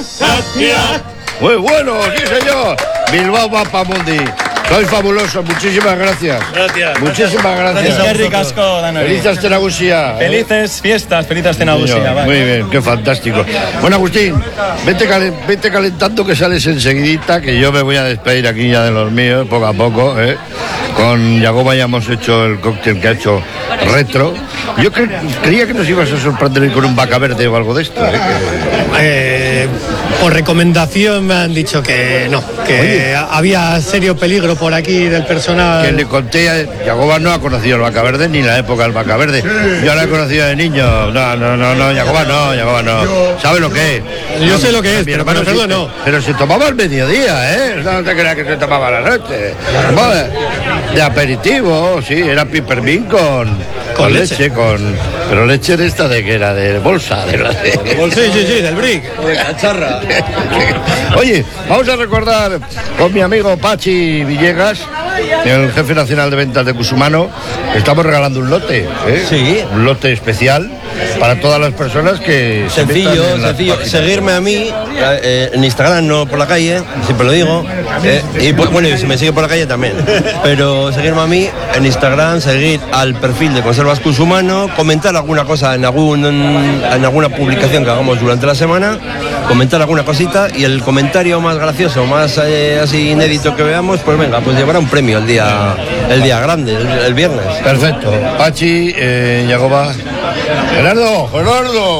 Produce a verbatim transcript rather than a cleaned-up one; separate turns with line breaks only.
Gracias.
Muy bueno, sí señor. Bilbao Mapamundi. Soy fabuloso, muchísimas gracias.
Gracias.
Muchísimas gracias.
Eskerrik asko, Danori.
Feliz aste nagusia.
Felices fiestas, feliz aste nagusia. Vale.
Muy bien, qué fantástico. Bueno, Agustín, vete, calen, vete calentando que sales enseguidita, que yo me voy a despedir aquí ya de los míos, poco a poco, ¿eh? Con Yagoba ya hemos hecho el cóctel que ha hecho retro. Yo cre creía que nos ibas a sorprender con un vaca verde o algo de esto, ¿eh?
Eh, por recomendación me han dicho que no, que Oye. había serio peligro por aquí del personal.
Que le conté, a Yagoba no ha conocido el vaca verde ni la época del vaca verde. Yo la he conocido de niño. No, no, no, no, Yagoba no, Yagoba no. ¿Sabe lo que es?
Yo no, sé lo que es, pero para hacerlo no.
Pero se tomaba al mediodía, ¿eh? No te creas que se tomaba a la noche. Bueno, de aperitivo, sí, era pipermín con, con, con leche, leche, con pero leche de esta de que era de bolsa, de la de,
de bolsa. Sí, sí, sí, del brick.
O de cacharra.
Oye, vamos a recordar con mi amigo Pachi Villegas, el jefe nacional de ventas de Cusumano, estamos regalando un lote, ¿eh?
Sí.
Un lote especial para todas las personas que
sencillo,
se en
sencillo. Seguirme a mí eh, en Instagram, no por la calle, siempre lo digo. Eh, y por, bueno, y si me sigue por la calle también. Pero seguirme a mí en Instagram, seguir al perfil de Conservas Cusumano, comentar alguna cosa en algún en alguna publicación que hagamos durante la semana, comentar alguna cosita y el comentario más gracioso, más eh, así inédito que veamos, pues venga, pues llevará un premio el día el día grande, el, el viernes.
Perfecto. Pachi, eh, Yagoba. Gerardo, Gerardo.